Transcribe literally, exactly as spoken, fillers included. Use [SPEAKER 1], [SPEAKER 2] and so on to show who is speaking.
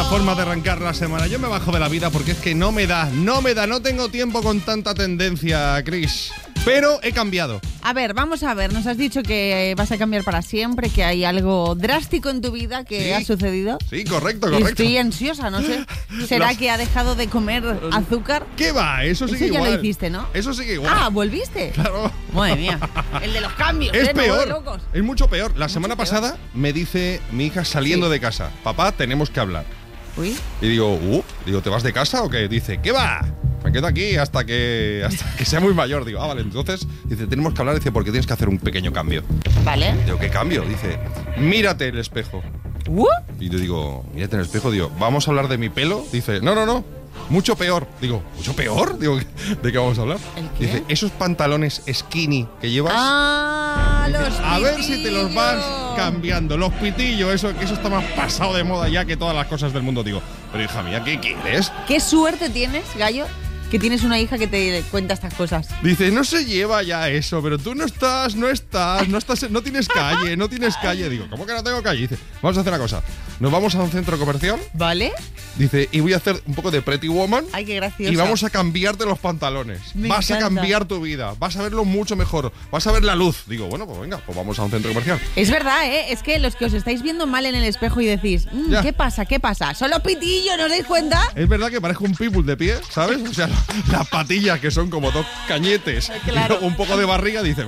[SPEAKER 1] forma de arrancar la semana. Yo me bajo de la vida porque es que no me da, no me da, no tengo tiempo con tanta tendencia, Chris. Pero he cambiado.
[SPEAKER 2] A ver, vamos a ver, nos has dicho que vas a cambiar para siempre, que hay algo drástico en tu vida que
[SPEAKER 1] Sí.
[SPEAKER 2] ha sucedido.
[SPEAKER 1] Sí, correcto, correcto.
[SPEAKER 2] Estoy ansiosa, no sé. ¿Será
[SPEAKER 1] Los-
[SPEAKER 2] que ha dejado de comer azúcar?
[SPEAKER 1] ¿Qué va? Eso sigue
[SPEAKER 2] Eso ya
[SPEAKER 1] igual.
[SPEAKER 2] lo hiciste, ¿no?
[SPEAKER 1] Eso sigue igual.
[SPEAKER 2] Ah, ¿volviste?
[SPEAKER 1] Claro.
[SPEAKER 2] Madre mía. El de los cambios,
[SPEAKER 1] Es
[SPEAKER 2] ¿eh? No, de
[SPEAKER 1] peor,
[SPEAKER 2] locos.
[SPEAKER 1] es mucho peor. La semana
[SPEAKER 2] peor.
[SPEAKER 1] pasada me dice mi hija saliendo
[SPEAKER 2] Sí.
[SPEAKER 1] de casa: papá, tenemos que hablar.
[SPEAKER 2] Uy.
[SPEAKER 1] Y digo, uh, digo, ¿te vas de casa o qué? Dice, ¿qué va? Me quedo aquí hasta que hasta que sea muy mayor. Digo, ah, vale, entonces, dice, tenemos que hablar, dice, porque tienes que hacer un pequeño cambio.
[SPEAKER 2] Vale.
[SPEAKER 1] Digo, ¿qué cambio? Dice, mírate el espejo.
[SPEAKER 2] Uh.
[SPEAKER 1] Y yo digo, mírate en el espejo, digo, ¿vamos a hablar de mi pelo? Dice, no, no, no, mucho peor. Digo, ¿mucho peor? Digo, ¿de qué vamos a hablar?
[SPEAKER 2] ¿El qué?
[SPEAKER 1] Dice, esos pantalones skinny que llevas,
[SPEAKER 2] Ah, los
[SPEAKER 1] a ver si te los vas
[SPEAKER 2] pitillos.
[SPEAKER 1] cambiando. Los pitillos, eso, que eso está más pasado de moda ya que todas las cosas del mundo. Digo, pero hija mía, ¿qué quieres?
[SPEAKER 2] Qué suerte tienes, Gallo, que tienes una hija que te cuenta estas cosas.
[SPEAKER 1] Dice, no se lleva ya eso, pero tú no estás, no estás, no estás, no tienes calle, no tienes calle. Digo, ¿cómo que no tengo calle? Dice, vamos a hacer una cosa. Nos vamos a un centro comercial.
[SPEAKER 2] ¿Vale?
[SPEAKER 1] Dice, y voy a hacer un poco de Pretty Woman.
[SPEAKER 2] Ay, qué gracioso.
[SPEAKER 1] Y vamos a cambiarte los pantalones.
[SPEAKER 2] Me
[SPEAKER 1] vas
[SPEAKER 2] encanta.
[SPEAKER 1] a cambiar tu vida. Vas a verlo mucho mejor. Vas a ver la luz. Digo, bueno, pues venga, pues vamos a un centro comercial.
[SPEAKER 2] Es verdad, ¿eh? Es que los que os estáis viendo mal en el espejo y decís, "Mm,
[SPEAKER 1] Ya.
[SPEAKER 2] ¿qué pasa? ¿Qué pasa? ¿Solo pitillo? ¿No os dais cuenta?
[SPEAKER 1] Es verdad que parezco un pitbull de pie, ¿sabes? O sea, las patillas que son como dos cañetes
[SPEAKER 2] Claro.
[SPEAKER 1] y luego un poco de barriga, dice,